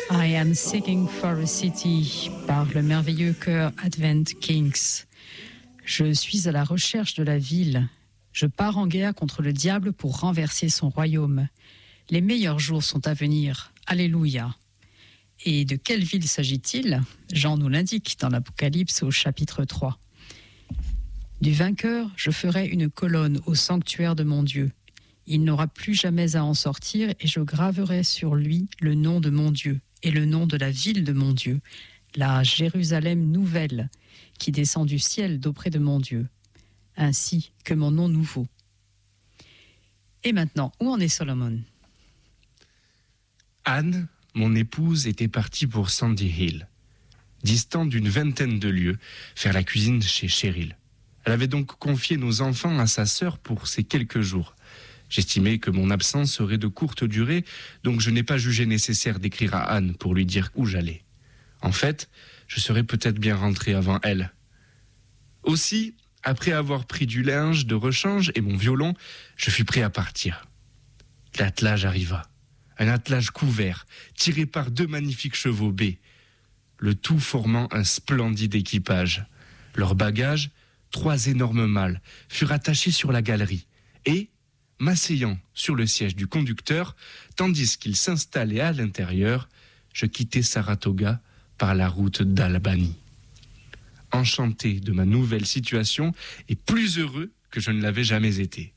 I am seeking for a city par le merveilleux chœur Advent Kings. Je suis à la recherche de la ville. Je pars en guerre contre le diable pour renverser son royaume. Les meilleurs jours sont à venir. Alléluia. Et de quelle ville s'agit-il ? Jean nous l'indique dans l'Apocalypse au chapitre 3. Du vainqueur, je ferai une colonne au sanctuaire de mon Dieu. Il n'aura plus jamais à en sortir et je graverai sur lui le nom de mon Dieu et le nom de la ville de mon Dieu, la Jérusalem nouvelle, qui descend du ciel d'auprès de mon Dieu, ainsi que mon nom nouveau. Et maintenant, où en est Solomon ? Anne, mon épouse, était partie pour Sandy Hill, distant d'une 20aine de lieues, faire la cuisine chez Cheryl. Elle avait donc confié nos enfants à sa sœur pour ces quelques jours. J'estimais que mon absence serait de courte durée, donc je n'ai pas jugé nécessaire d'écrire à Anne pour lui dire où j'allais. En fait, je serais peut-être bien rentré avant elle. Aussi, après avoir pris du linge de rechange et mon violon, je fus prêt à partir. L'attelage arriva. Un attelage couvert, tiré par 2 magnifiques chevaux bais, le tout formant un splendide équipage. Leurs bagages, 3 énormes malles, furent attachés sur la galerie et, m'asseyant sur le siège du conducteur, tandis qu'il s'installait à l'intérieur, je quittai Saratoga par la route d'Albany. Enchanté de ma nouvelle situation et plus heureux que je ne l'avais jamais été.